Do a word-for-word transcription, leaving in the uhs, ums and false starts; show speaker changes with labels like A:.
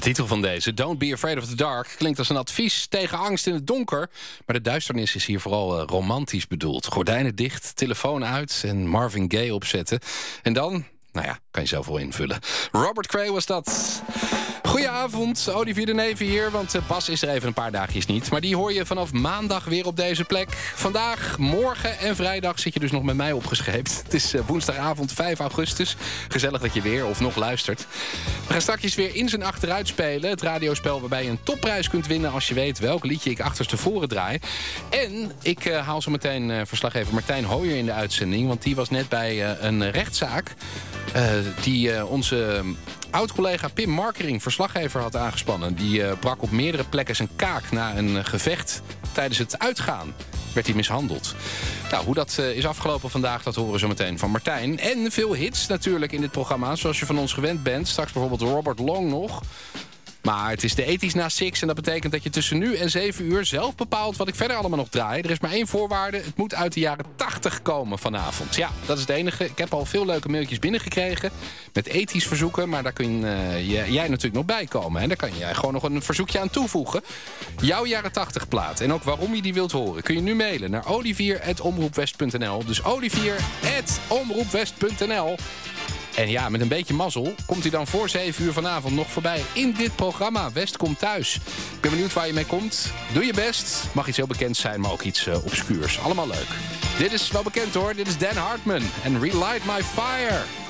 A: titel van deze, Don't Be Afraid of the Dark, klinkt als een advies tegen angst in het donker. Maar de duisternis is hier vooral uh, romantisch bedoeld. Gordijnen dicht, telefoon uit en Marvin Gaye opzetten. En dan, nou ja, kan je zelf wel invullen. Robert Cray was dat. Goedenavond, Olivier de Neven hier, want Bas is er even een paar dagjes niet. Maar die hoor je vanaf maandag weer op deze plek. Vandaag, morgen en vrijdag zit je dus nog met mij opgescheept. Het is woensdagavond vijf augustus. Gezellig dat je weer of nog luistert. We gaan straks weer in zijn achteruit spelen. Het radiospel waarbij je een topprijs kunt winnen als je weet welk liedje ik achterstevoren draai. En ik uh, haal zo meteen uh, verslaggever Martijn Hooijer in de uitzending. Want die was net bij uh, een rechtszaak uh, die uh, onze Uh, oud-collega Pim Markering, verslaggever, had aangespannen. Die uh, brak op meerdere plekken zijn kaak na een uh, gevecht. Tijdens het uitgaan werd hij mishandeld. Nou, hoe dat uh, is afgelopen vandaag, dat horen we zo meteen van Martijn. En veel hits natuurlijk in dit programma, zoals je van ons gewend bent. Straks bijvoorbeeld Robert Long nog. Maar het is de ethisch na Six en dat betekent dat je tussen nu en zeven uur zelf bepaalt wat ik verder allemaal nog draai. Er is maar één voorwaarde, het moet uit de jaren tachtig komen vanavond. Ja, dat is het enige. Ik heb al veel leuke mailtjes binnengekregen met ethisch verzoeken, maar daar kun uh, jij natuurlijk nog bij komen. En daar kan jij gewoon nog een verzoekje aan toevoegen. Jouw jaren tachtig plaat en ook waarom je die wilt horen, kun je nu mailen naar olivier at omroepwest punt n l. Dus olivier at omroepwest punt n l. En ja, met een beetje mazzel komt hij dan voor zeven uur vanavond nog voorbij in dit programma. West komt thuis. Ik ben benieuwd waar je mee komt. Doe je best. Mag iets heel bekends zijn, maar ook iets uh, obscuurs. Allemaal leuk. Dit is wel bekend hoor. Dit is Dan Hartman en Relight My Fire.